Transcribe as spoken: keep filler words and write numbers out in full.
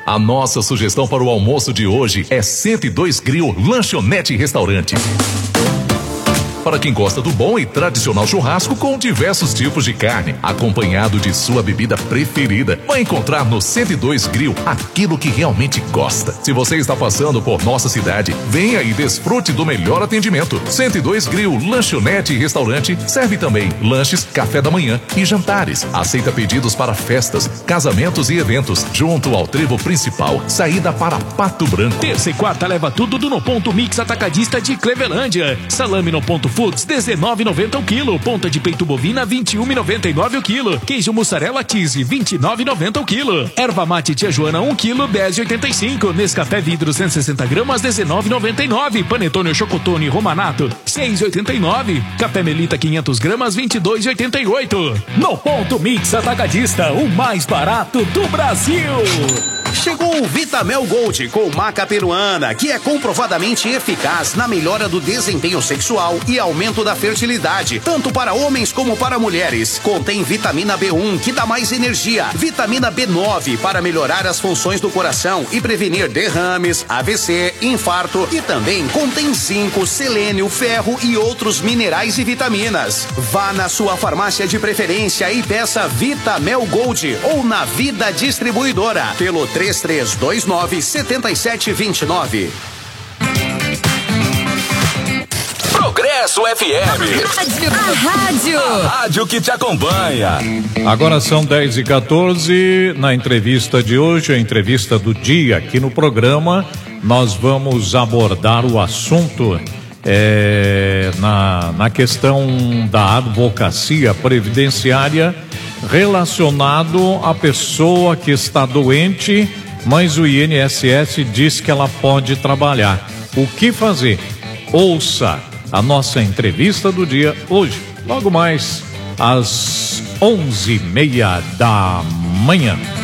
A nossa sugestão para o almoço de hoje é cento e dois Grill Lanchonete e Restaurante. Para quem gosta do bom e tradicional churrasco com diversos tipos de carne, acompanhado de sua bebida preferida, vai encontrar no cento e dois Grill aquilo que realmente gosta. Se você está passando por nossa cidade, venha e desfrute do melhor atendimento. cento e dois Grill Lanchonete e Restaurante serve também lanches, café da manhã e jantares. Aceita pedidos para festas, casamentos e eventos, junto ao trevo principal, saída para Pato Branco. Terça e quarta leva tudo do No Ponto Mix Atacadista de Clevelândia. Salame No Ponto Foods, dezenove e noventa o quilo. Ponta de peito bovina, vinte e um e noventa e nove o quilo. Queijo mussarela cheese, vinte e nove e noventa o quilo. Erva mate Tia Joana, um quilo, dez e oitenta e cinco. Nescafé vidro, cento e sessenta gramas, dezenove e noventa e nove. Panetone Chocotone Romanato, seis e oitenta e nove. Café Melita, quinhentas gramas, vinte e dois e oitenta e oito. No Ponto Mix Atacadista, o mais barato do Brasil. Chegou o Vitamel Gold com maca peruana, que é comprovadamente eficaz na melhora do desempenho sexual e aumento da fertilidade, tanto para homens como para mulheres. Contém vitamina B um, que dá mais energia, vitamina B nove, para melhorar as funções do coração e prevenir derrames, A V C, infarto, e também contém zinco, selênio, ferro e outros minerais e vitaminas. Vá na sua farmácia de preferência e peça Vitamel Gold ou na Vida Distribuidora, pelo três três dois nove, sete sete dois nove. Progresso F M. A rádio. A rádio que te acompanha. Agora são dez e quatorze. Na entrevista de hoje, a entrevista do dia aqui no programa, nós vamos abordar o assunto é, na, na questão da advocacia previdenciária relacionado à pessoa que está doente, mas o I N S S diz que ela pode trabalhar. O que fazer? Ouça a nossa entrevista do dia hoje, logo mais às onze e meia da manhã.